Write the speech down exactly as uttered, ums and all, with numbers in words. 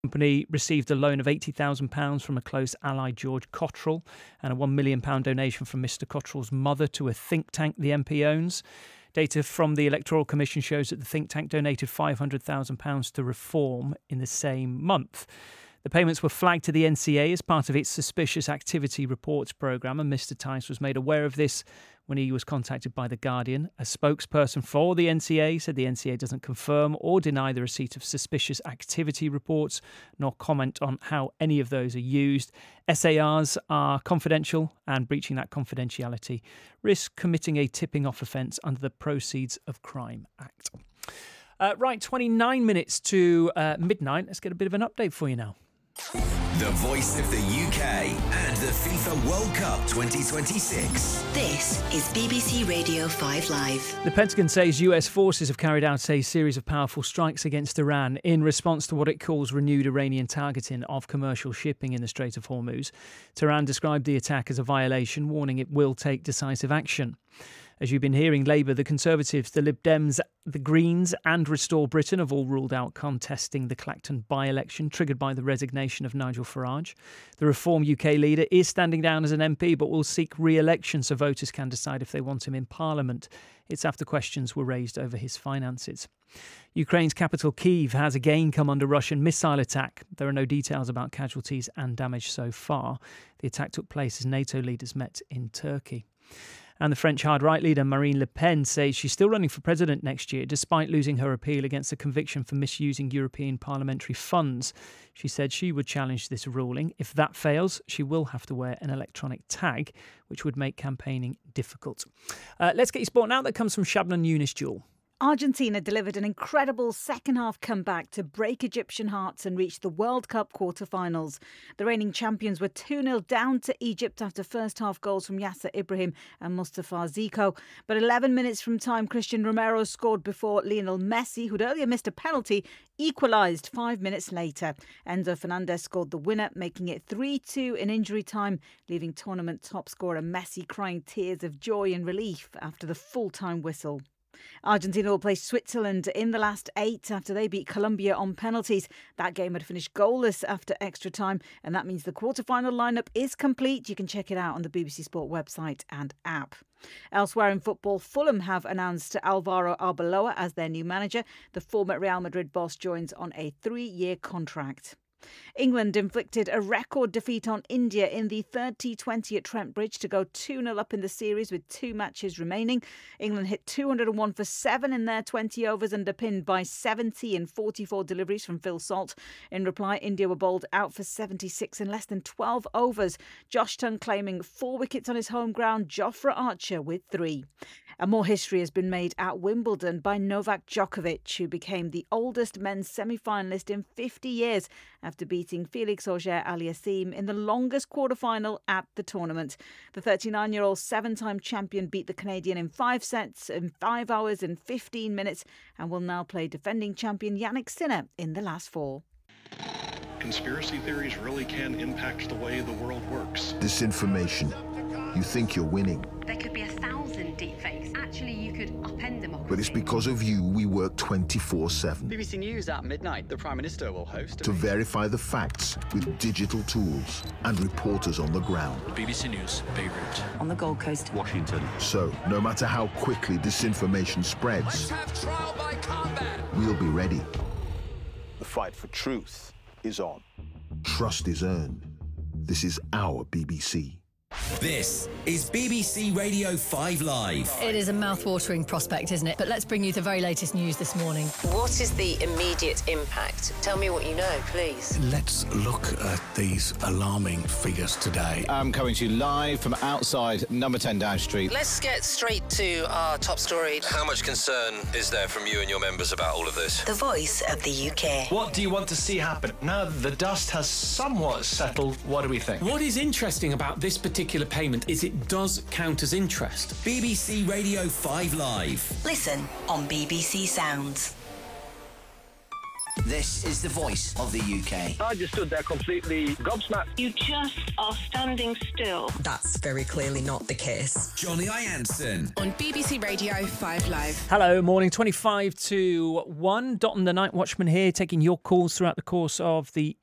company received a loan of eighty thousand pounds from a close ally, George Cottrell, and a one million pounds donation from Mr Cottrell's mother to a think tank the M P owns. Data from the Electoral Commission shows that the think tank donated five hundred thousand pounds to Reform in the same month. The payments were flagged to the N C A as part of its Suspicious Activity Reports programme, and Mr Tice was made aware of this when he was contacted by The Guardian. A spokesperson for the N C A said the N C A doesn't confirm or deny the receipt of suspicious activity reports, nor comment on how any of those are used. S A Rs are confidential, and breaching that confidentiality risks committing a tipping-off offence under the Proceeds of Crime Act. Uh, right, twenty-nine minutes to uh, midnight. Let's get a bit of an update for you now. The voice of the U K and the FIFA World Cup twenty twenty-six. This is B B C Radio five Live. The Pentagon says U S forces have carried out a series of powerful strikes against Iran in response to what it calls renewed Iranian targeting of commercial shipping in the Strait of Hormuz. Tehran described the attack as a violation, warning it will take decisive action. As you've been hearing, Labour, the Conservatives, the Lib Dems, the Greens and Restore Britain have all ruled out contesting the Clacton by-election triggered by the resignation of Nigel Farage. The Reform U K leader is standing down as an M P but will seek re-election so voters can decide if they want him in Parliament. It's after questions were raised over his finances. Ukraine's capital Kyiv has again come under Russian missile attack. There are no details about casualties and damage so far. The attack took place as NATO leaders met in Turkey. And the French hard-right leader Marine Le Pen says she's still running for president next year, despite losing her appeal against a conviction for misusing European parliamentary funds. She said she would challenge this ruling. If that fails, she will have to wear an electronic tag, which would make campaigning difficult. Uh, let's get your sport now. That comes from Shabnam Younis-Jewel. Argentina delivered an incredible second-half comeback to break Egyptian hearts and reach the World Cup quarter-finals. The reigning champions were two nil down to Egypt after first-half goals from Yasser Ibrahim and Mustafa Zico. But eleven minutes from time, Christian Romero scored before Lionel Messi, who'd earlier missed a penalty, equalised five minutes later. Enzo Fernandez scored the winner, making it three two in injury time, leaving tournament top scorer Messi crying tears of joy and relief after the full-time whistle. Argentina will play Switzerland in the last eight after they beat Colombia on penalties. That game had finished goalless after extra time, and that means the quarter-final lineup is complete. You can check it out on the B B C Sport website and app. Elsewhere in football, Fulham have announced Alvaro Arbeloa as their new manager. The former Real Madrid boss joins on a three-year contract. England inflicted a record defeat on India in the third T twenty at Trent Bridge to go two nil up in the series with two matches remaining. England hit two hundred and one for seven in their twenty overs, underpinned by seventy and forty-four deliveries from Phil Salt. In reply, India were bowled out for seventy-six in less than twelve overs. Josh Tongue claiming four wickets on his home ground, Jofra Archer with three. And more history has been made at Wimbledon by Novak Djokovic, who became the oldest men's semi-finalist in fifty years after beating Felix Auger-Aliassime in the longest quarter-final at the tournament. The thirty-nine-year-old seven-time champion beat the Canadian in five sets in five hours and fifteen minutes and will now play defending champion Jannik Sinner in the last four. Conspiracy theories really can impact the way the world works. Disinformation. You think you're winning. There could be a thousand deepfakes. Actually, you could upend democracy. But it's because of you we work twenty-four seven. B B C News at midnight. The Prime Minister will host. To verify the facts with digital tools and reporters on the ground. B B C News, Beirut. On the Gold Coast. Washington. So, no matter how quickly disinformation spreads, Let's have trial by combat. we'll be ready. The fight for truth is on. Trust is earned. This is our B B C. This is B B C Radio five Live. It is a mouth-watering prospect, isn't it? But let's bring you the very latest news this morning. What is the immediate impact? Tell me what you know, please. Let's look at these alarming figures today. I'm coming to you live from outside number ten Down Street. Let's get straight to our top story. How much concern is there from you and your members about all of this? The voice of the U K. What do you want to see happen? Now that the dust has somewhat settled, what do we think? What is interesting about this particular payment is it does count as interest. B B C Radio five Live. Listen on B B C Sounds. This is the voice of the U K. I just stood there completely gobsmacked. You just are standing still. That's very clearly not the case. Johnny Ianson. On B B C Radio five Live. Hello, morning twenty-five to one. Dot and the Night Watchman here, taking your calls throughout the course of the